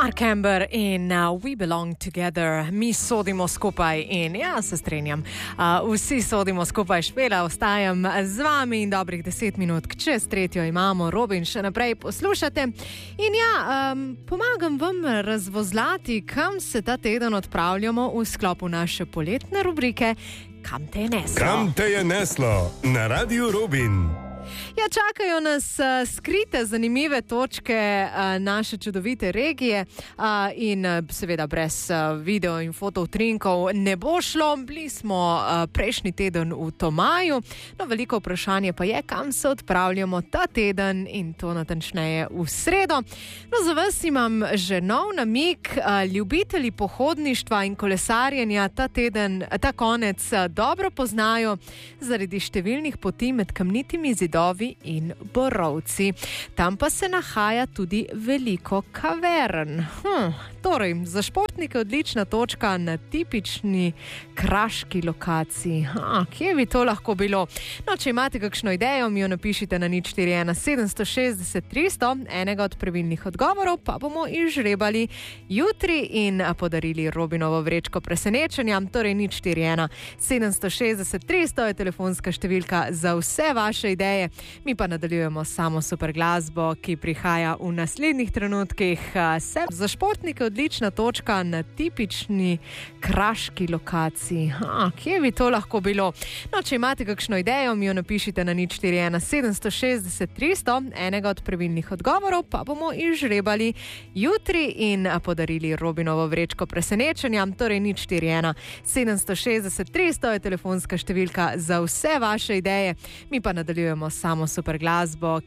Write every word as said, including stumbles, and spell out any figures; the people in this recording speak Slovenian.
Mark Amber in uh, We Belong Together, mi sodimo skupaj in ja, se strenjam, uh, vsi sodimo skupaj. Špela, ostajam z vami in dobrih deset minut čez tretjo imamo, Robin še naprej poslušate in ja, um, pomagam vam razvozlati, kam se ta teden odpravljamo v sklopu naše poletne rubrike Kam te je neslo? Kam te je neslo? Na Radiu Robin. Ja, čakajo nas uh, skrite, zanimive točke uh, naše čudovite regije uh, in uh, seveda brez uh, video in fototrinkov ne bo šlo. Bili smo uh, prejšnji teden v Tomaju, no veliko vprašanje pa je, kam se odpravljamo ta teden in to natančneje v sredo. No, za vas imam že nov namig, uh, ljubitelji pohodništva in kolesarjenja ta teden, ta konec uh, dobro poznajo zaradi številnih poti med kamnitimi zidovi in borovci. Tam pa se nahaja tudi veliko kavern. Hm, torej, za športnike odlična točka na tipični kraški lokaciji. Ha, kje bi to lahko bilo? No, če imate kakšno idejo, mi jo napišite na nič štiri ena sedem šest šest tri sto. Enega od pravilnih odgovorov pa bomo izžrebali jutri in podarili Robinovo vrečko presenečenja. Torej, nič štiri ena sedem šest tri sto je telefonska številka za vse vaše ideje. Mi pa nadaljujemo samo super glasbo, ki prihaja v naslednjih trenutkih. Se za športnike odlična točka na tipični kraški lokaciji. Ha, kje bi to lahko bilo? No, če imate kakšno idejo, mi jo napišite na nič štiri ena sedem šest tri sto. Enega od pravilnih odgovorov pa bomo izžrebali jutri in podarili Robinovo vrečko presenečenja. Torej, nič štiri ena sedem šest tri sto je telefonska številka za vse vaše ideje. Mi pa nadaljujemo samo super glasbo,